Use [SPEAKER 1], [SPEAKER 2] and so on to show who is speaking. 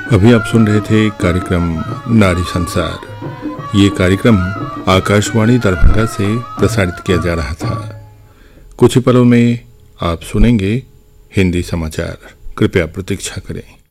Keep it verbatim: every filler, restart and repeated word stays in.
[SPEAKER 1] अभी आप सुन रहे थे कार्यक्रम नारी संसार। ये कार्यक्रम आकाशवाणी दरभंगा से प्रसारित किया जा रहा था। कुछ ही पलों में आप सुनेंगे हिंदी समाचार। कृपया प्रतीक्षा करें।